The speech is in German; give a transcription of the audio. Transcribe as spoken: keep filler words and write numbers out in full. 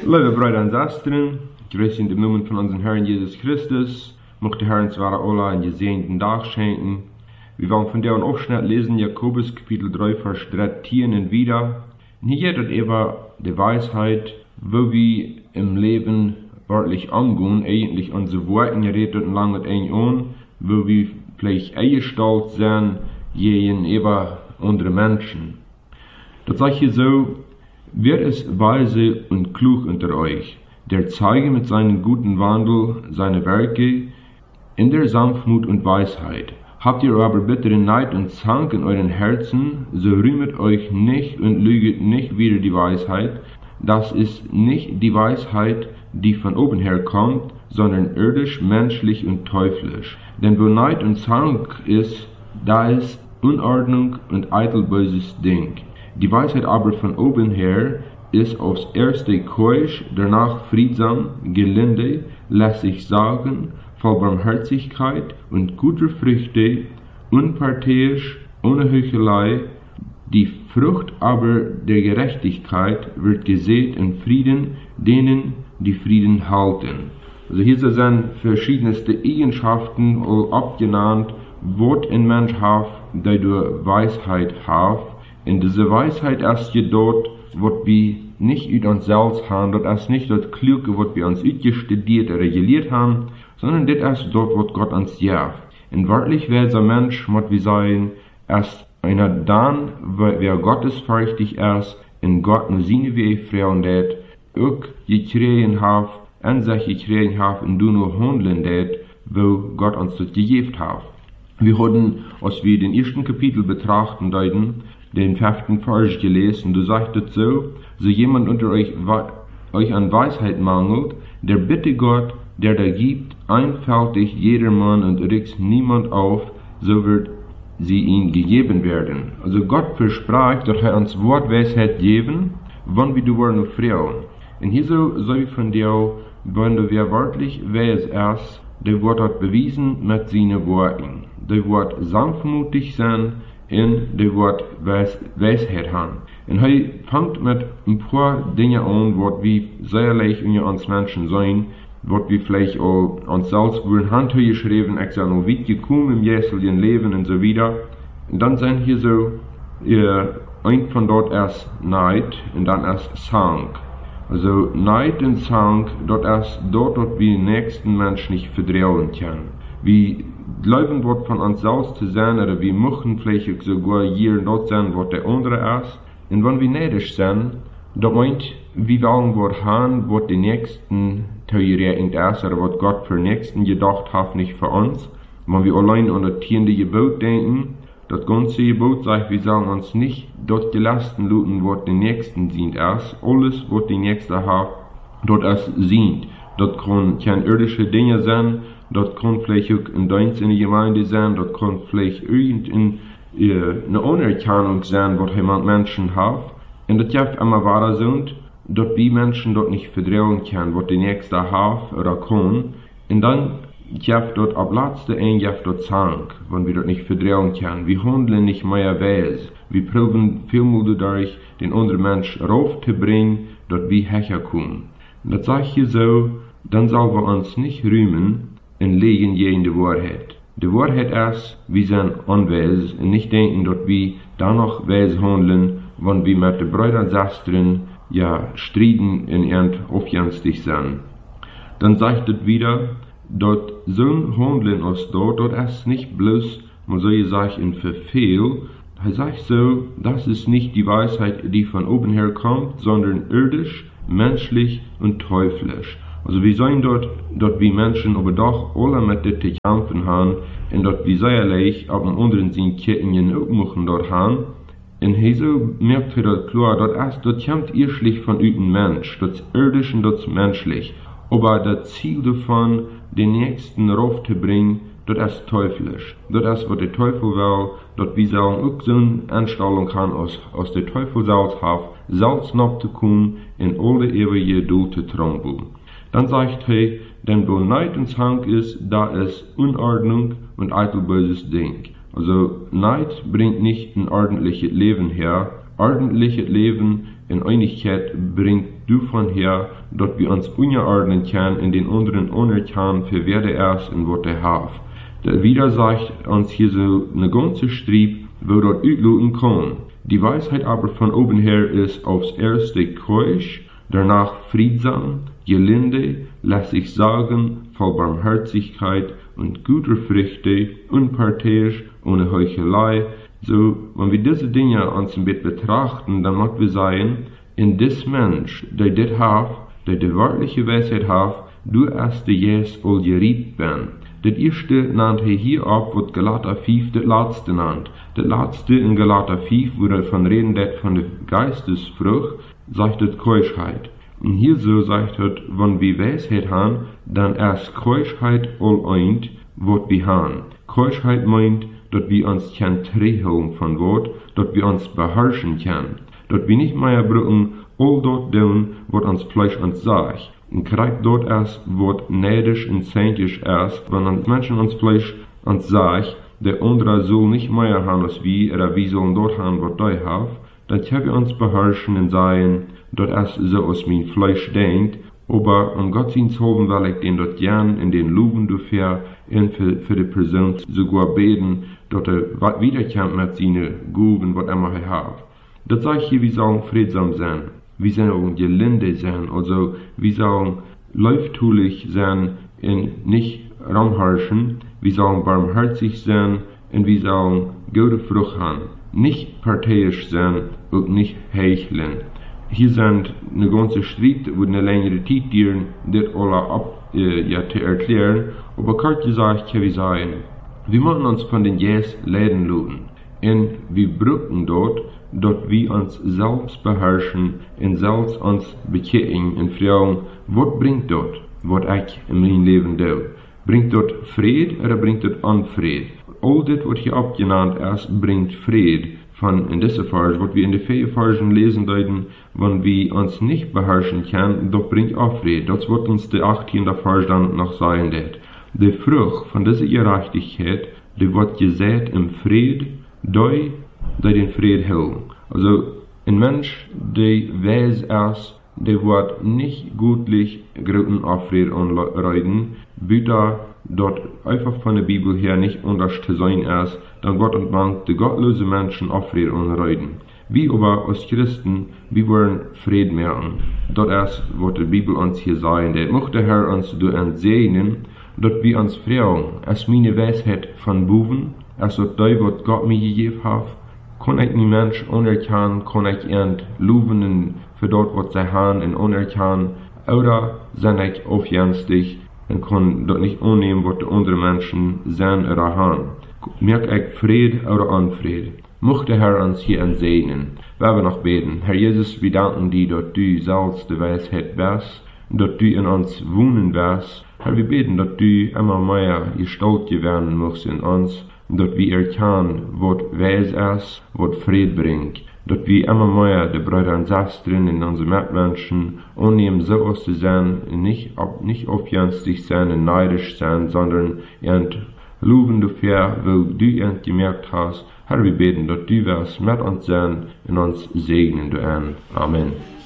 Liebe Brüder und Schwestern, grüß in dem Namen von unserem Herrn Jesus Christus, möchte der Herr uns wahre Allah einen gesegneten Tag schenken. Wir wollen von der Aufschnitt lesen, Jakobus Kapitel drei, Vers dreizehn und wieder. Und hier hat eben die Weisheit, wo wir im Leben wörtlich angehen, eigentlich unsere Worte geredet und lange ein an, wo wir vielleicht eingestellt sind, gegen eben andere Menschen. Das sage ich hier so: Wer ist weise und klug unter euch, der zeige mit seinem guten Wandel seine Werke in der Sanftmut und Weisheit. Habt ihr aber bitteren Neid und Zank in euren Herzen, so rühmet euch nicht und lüget nicht wider die Weisheit. Das ist nicht die Weisheit, die von oben herkommt, sondern irdisch, menschlich und teuflisch. Denn wo Neid und Zank ist, da ist Unordnung und eitel böses Ding. Die Weisheit aber von oben her ist aufs erste keusch, danach friedsam, gelinde, lässt sich sagen, voll Barmherzigkeit und guter Früchte, unparteiisch, ohne Heuchelei. Die Frucht aber der Gerechtigkeit wird gesät in Frieden, denen die Frieden halten. Also hier sind verschiedenste Eigenschaften abgenannt, was ein Mensch hat, der durch Weisheit hat. In dieser Weisheit erst jedoch, was wir nicht über uns selbst haben, das ist nicht das Kluge, was wir uns studiert oder gelehrt haben, sondern das ist dort, was Gott uns gibt. Und wörtlich wäre ein Mensch, muss wir sagen, erst einer dann, wer gottesfürchtig ist, in Gott nur seine Wege fragen det, auch gekriegen hat, an sich gekriegen hat, und du nur handeln det, wo Gott uns das gegeben hat. Wir hatten, als wir den ersten Kapitel betrachten, deuten, den fünften Vers gelesen, du sagtest so, so jemand unter euch, euch an Weisheit mangelt, der bitte Gott, der da gibt, einfältig jedermann und regt niemand auf, so wird sie ihm gegeben werden. Also Gott verspricht, dass er uns Wort Weisheit geben, wann wir du wollen fragen. Und hier so soll von dir, wenn du wer wörtlich weis ist, der wird dort bewiesen mit seinen Worten. Der wird sanftmutig sein, in der Wort Weisheit haben. Und er fängt mit ein paar Dinge an, was wir sehr leicht in uns Menschen sein, was wir vielleicht auch uns selbst würden Handtücher geschrieben, ich sage noch weit gekommen im jährlichen Leben und so weiter. Und dann sind hier so, äh, ein von dort erst Neid und dann erst Zank. Also Neid und Zank, dort erst dort, dort wir den nächsten Menschen nicht vertrauen können. Wir glauben, was von uns selbst zu sein, oder wir möchten vielleicht sogar hier und dort sein, was der andere ist. Und wenn wir neidisch sind, das meint, wir wollen was haben, was die Nächsten theoretisch ist, oder was Gott für Nächsten gedacht hat, nicht für uns. Wenn wir allein an das tiende Gebot denken, das ganze Gebot sagt, wir sollen uns nicht dort gelasten luten, was die Nächsten sind ist. Alles, was die Nächsten hat, dort ist sind. Das kann keine irdische Dinge sein, das kann vielleicht auch ein Dienst in der Gemeinde sein, das kann vielleicht irgendeine äh, Anerkennung sein, was jemand Menschen hat. Und das darf immer wahr sein, dass wir Menschen dort nicht vertrauen können, was die Nächste hat oder kann. Und dann darf dort ab letzte ein darf dort Zank, wenn wir dort nicht vertrauen können. Wir handeln nicht mehr weise. Wir probieren vielmal dadurch, den anderen Menschen raufzubringen, dass wir herkommen. Und das sage ich hier so, dann sollen wir uns nicht rühmen, und legen je in die Wahrheit. Die Wahrheit ist, wir sind unweise und nicht denken, dass wir danach weise handeln, wenn wir mit den Brüdern und Schwestern ja striden und irgend aufjänstig sind. Dann sagt es wieder, dass so ein Handeln aus dort, dort ist nicht bloß, man soll sagen, ein Verfehl. Er sagt so, das ist nicht die Weisheit, die von oben her kommt, sondern irdisch, menschlich und teuflisch. Also wir sehen dort, dass wir Menschen aber doch alle mit dem zu kämpfen haben und dass wir sehr leicht auf dem anderen Sinn Kirchen auch machen dort haben. Und hier so merkt er das klar, dass es, das kommt irrschlich von einem Mensch, das irdisch und das menschlich. Aber das Ziel davon, den Nächsten raufzubringen, das ist teuflisch. Das ist, was der Teufel will, dass wir sagen, auch so eine Einstellung haben, aus, aus der Teufel selbst hat, selbst noch zu kommen, in alle ewige Duld zu trampeln. Dann sagt er, denn wo Neid und Zank ist, da ist Unordnung und eitel böses Ding. Also Neid bringt nicht ein ordentliches Leben her. Ordentliches Leben in Einigkeit bringt du von her, dort wir uns unterordnen können in den anderen unerkannt für wer der erst in Wort der Haf. Der wieder sagt uns hier so eine ganze Strieb, wo dort ütluten kann. Die Weisheit aber von oben her ist aufs erste keusch, danach friedsam, gelinde, lässt sich sagen, voll Barmherzigkeit und guter Früchte, unparteiisch, ohne Heuchelei. So, wenn wir diese Dinge uns im Bett betrachten, dann möchten wir sagen, in des Mensch, der das hat, der die wörtliche Weisheit hat, du erst der Jes all geriet ben. Das erste nannt er hier ab, wird Galater fünf das letzte nannt. Das letzte in Galater fünf, wo er von reden det von der Geistesfrucht, sagt das Keuschheit. Und hier so sagt er, wenn wir Weisheit haben, dann erst Keuschheit all eint, wird wir haben. Keuschheit meint, dass wir uns kein Drehung von Wort, dass wir uns beherrschen können. Dass wir nicht mehr brauchen, all dort tun, was uns Fleisch uns sagt. Und kriegt dort erst, was neidisch und seintisch erst, wenn uns Menschen uns Fleisch uns sagt, der andere soll nicht mehr haben als wir, oder wir sollen dort haben, was die haben, dann können wir uns beherrschen und sagen, dass erst so aus mein Fleisch denkt, aber um Gottesdienst haben will ich den dort gern in den Luven dafür und für, für die Person sogar beten, dass er wiederkommt mit seinen Guven, was immer er hat. Das sage ich hier, wir sollen friedsam sein, wir sollen gelinde sein, also wir sollen läuftulich sein und nicht rumherrschen, wir sollen barmherzig sein und wir sollen gute Frucht haben, nicht parteiisch sein und nicht heucheln. Hier sind eine ganze Streit, wo eine längere Zeit dienen, das alle ab, äh, ja, zu erklären, aber kurz gesagt kann ich sagen, wir müssen uns von den Jes leiden lassen. Und wir brauchen dort, dass wir uns selbst beherrschen und selbst uns bekehren und fragen, was bringt dort, was ich in meinem Leben tue? Bringt dort Fried oder bringt dort Unfried? All das, was hier abgenannt ist, bringt Fried. Von in dieser Vers, was wir in den vier Versen lesen deuten, wenn wir uns nicht beherrschen können, doch bringt auch Fried. Das wird uns der achtzehnte Vers dann noch sagen. Det. Die Frucht von dieser Gerechtigkeit, die wird gesät im Fried, die, die den Fried hält. Also, ein Mensch, der weiß erst, der wird nicht gutlich guten Aufried anreiten, bitte dort einfach von der Bibel her nicht anders zu sein ist, dann Gott und man die gottlose Menschen Aufried anreiten. Wir aber als Christen, wir wollen Frieden merken. Dort ist, was die Bibel uns hier sagen, der möchte der Herr uns durch entsegnen, dass wir uns fragen, es meine Weisheit von Buben, es dort die, was Gott mir gegeben hat, kann ich nie Mensch unerkennen, kann ich ent loben für dort, was sie haben, und unerkennen, oder sind ich aufjenstig und kann dort nicht annehmen, was die anderen Menschen sind oder haben. Merk ich Fried oder Unfried. Möchte der Herr uns hier entsegnen. Wir werden noch beten. Herr Jesus, wir danken dir, dass du selbst die Weisheit bist, dass du in uns wohnen wirst. Herr, wir beten, dass du immer mehr Gestalt werden musst in uns, dass wir erkennen, was Weis ist, was Fried bringt, dass wir immer mehr die Brüder und Schwestern in unseren Mitmenschen annehmen, so aus zu sein, nicht, nicht aufjenstig sein und neidisch sein, sondern ent loben dafür, wo du ent gemerkt hast. Herr, wir beten, dass du wirst mit uns sein und uns segnen, du an. Amen.